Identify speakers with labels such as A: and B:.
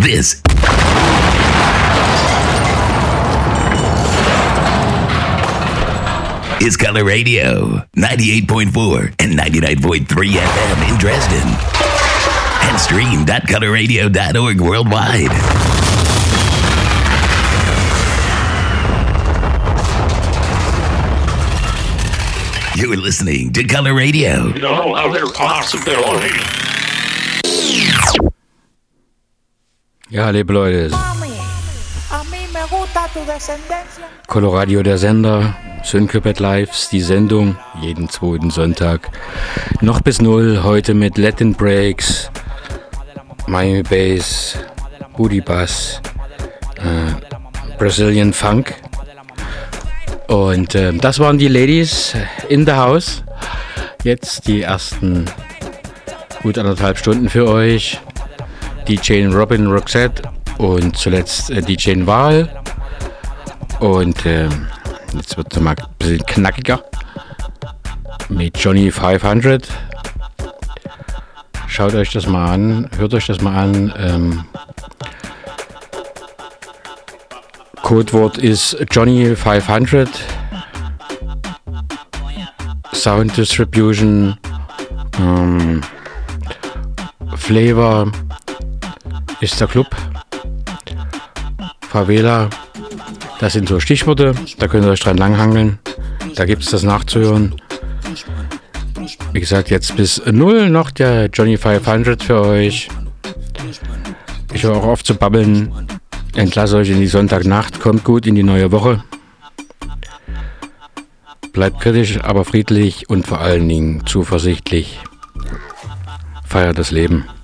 A: This is Color Radio, 98.4 and 99.3 FM in Dresden. And stream.colorradio.org worldwide. You're listening to Color Radio.
B: No other possibility.
C: Ja, liebe Leute. Coloradio, der Sender. Syncopet Lives, die Sendung. Jeden zweiten Sonntag. Noch bis 0. Heute mit Latin Breaks, Miami Bass, Booty Bass, Brazilian Funk. Und das waren die Ladies in the house. Jetzt die ersten gut 1,5 Stunden für euch. DJ Robin Roxette und zuletzt DJ Wahl. Und jetzt wird es mal ein bisschen knackiger mit Johnny 500. Schaut euch das mal an, hört euch das mal an. Codewort ist Johnny 500. Sound Distribution, Flavor ist der Club. Favela, das sind so Stichworte, da könnt ihr euch dran langhangeln. Da gibt es das nachzuhören. Wie gesagt, jetzt bis 0 noch der Johnny 500 für euch. Ich höre auch auf zu babbeln. Entlasse euch in die Sonntagnacht, kommt gut in die neue Woche. Bleibt kritisch, aber friedlich und vor allen Dingen zuversichtlich. Feiert das Leben.